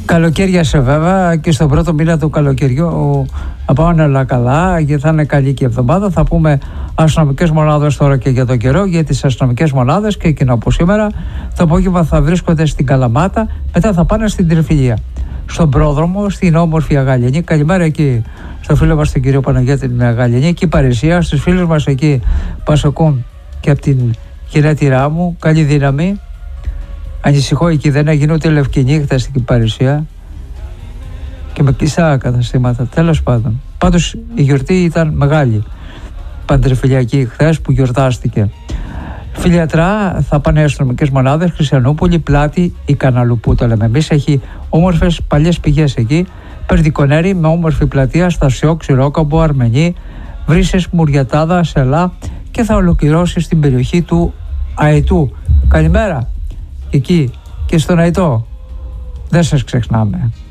Καλοκαίριασε βέβαια και στον πρώτο μήνα του καλοκαιριού θα πάνε όλα καλά και θα είναι καλή και η εβδομάδα. Θα πούμε αστυνομικές μονάδες τώρα και για τον καιρό, για τις αστυνομικές μονάδες και εκείνο από σήμερα το απόγευμα θα βρίσκονται στην Καλαμάτα, μετά θα πάνε στην Τριφυλία, στον πρόδρομο, στην όμορφη Αγαλιανή. Καλημέρα εκεί στο φίλο μας τον κύριο Παναγιώτη την Αγαλιανή, εκεί παρησία, στους φίλους μας εκεί που μας ακούν και από την γενέτειρά μου. Καλή δύναμη. Ανησυχώ, εκεί δεν έγινε ούτε λευκή νύχτα στην παρησία και με κλειστά καταστήματα. Τέλος πάντων. Πάντως η γιορτή ήταν μεγάλη, παντρεφυλιακή, χθες που γιορτάστηκε. Φιλιατρά θα πάνε αστυνομικές μονάδες, Χριστιανούπολη, Πλάτη, η Καναλουπού το λέμε εμείς. Έχει όμορφες παλιές πηγές εκεί. Περδικονέρη με όμορφη πλατεία, Στασιό, Ξηρόκαμπο, Αρμενή, Βρύσσες, Μουριατάδα, Σελά και θα ολοκληρώσει στην περιοχή του Αετού. Καλημέρα εκεί και στον Αετό. Δεν σας ξεχνάμε.